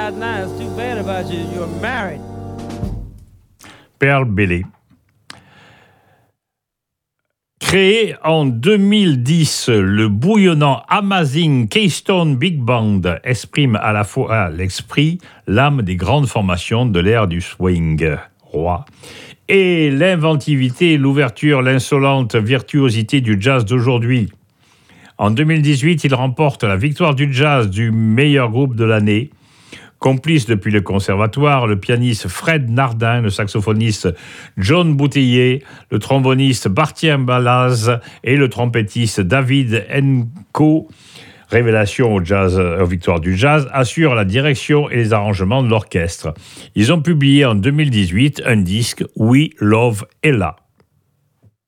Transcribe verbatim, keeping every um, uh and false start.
about now. It's too bad about you. You're married. Pearl Bailey. Créé en deux mille dix, le bouillonnant Amazing Keystone Big Band exprime à la fois l'esprit, l'âme des grandes formations de l'ère du swing roi et l'inventivité, l'ouverture, l'insolente virtuosité du jazz d'aujourd'hui. En deux mille dix-huit, il remporte la victoire du jazz du meilleur groupe de l'année. Complice depuis le conservatoire, le pianiste Fred Nardin, le saxophoniste John Boutillier, le tromboniste Bastien Balaz et le trompettiste David Enco, révélation au jazz, aux victoires du jazz, assurent la direction et les arrangements de l'orchestre. Ils ont publié en deux mille dix-huit un disque We Love Ella.